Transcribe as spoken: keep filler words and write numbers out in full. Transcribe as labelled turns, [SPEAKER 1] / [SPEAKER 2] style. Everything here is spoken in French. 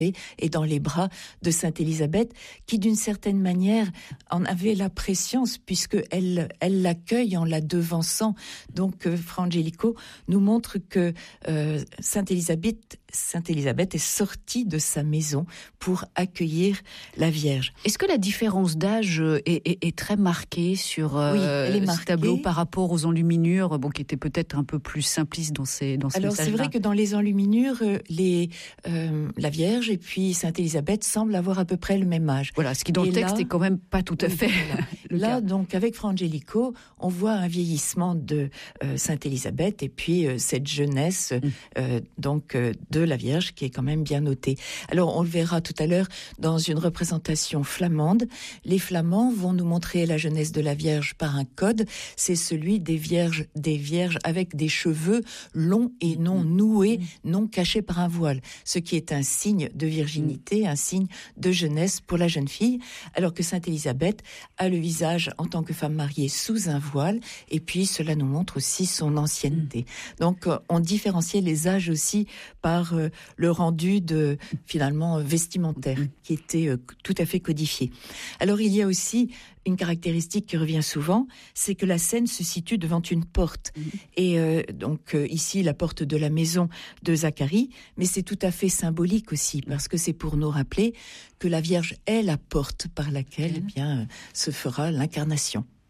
[SPEAKER 1] et dans les bras de Sainte Élisabeth, qui d'une certaine manière en avait la préscience, puisqu'elle elle l'accueille en la devançant. Donc euh, Fra Angelico nous montre que euh, Sainte Élisabeth, Sainte Élisabeth est sortie de sa maison pour accueillir la Vierge.
[SPEAKER 2] Est-ce que la différence d'âge est, est, est très marquée sur euh,
[SPEAKER 1] oui, elle est marquée.
[SPEAKER 2] Ce tableau par rapport aux enluminures, bon, qui étaient peut-être un peu plus simplistes dans ces dans ces
[SPEAKER 1] Alors
[SPEAKER 2] messages-là.
[SPEAKER 1] C'est vrai que dans les enluminures, les, euh, la Vierge et puis Sainte Élisabeth semblent avoir à peu près le même âge.
[SPEAKER 2] Voilà, ce qui dans
[SPEAKER 1] et
[SPEAKER 2] le texte
[SPEAKER 1] là,
[SPEAKER 2] est quand même pas tout à
[SPEAKER 1] oui,
[SPEAKER 2] fait
[SPEAKER 1] voilà.
[SPEAKER 2] le
[SPEAKER 1] Là,
[SPEAKER 2] cas.
[SPEAKER 1] donc, avec Fra Angelico, on voit un vieillissement de euh, Sainte Élisabeth et puis euh, cette jeunesse mm. euh, donc euh, de la Vierge qui est quand même bien notée. Alors, on le verra tout à l'heure dans une représentation flamande. Les Flamands vont nous montrer la jeunesse de la Vierge par un code. C'est celui des vierges, des vierges avec des cheveux longs et non mm. noués, mm. non cachés par un voile, ce qui est un signe de virginité, mm. un signe de jeunesse pour la jeune fille, alors que Sainte Élisabeth a le visage en tant que femme mariée sous un voile, et puis cela nous montre aussi son ancienneté. Mmh. Donc euh, on différenciait les âges aussi par euh, le rendu de finalement euh, vestimentaire, mmh. qui était euh, tout à fait codifié. Alors il y a aussi une caractéristique qui revient souvent, c'est que la scène se situe devant une porte. Mmh. Et euh, donc euh, ici, la porte de la maison de Zacharie, mais c'est tout à fait symbolique aussi, parce que c'est pour nous rappeler que la Vierge est la porte par laquelle mmh. eh bien, euh, se fera l'incarnation.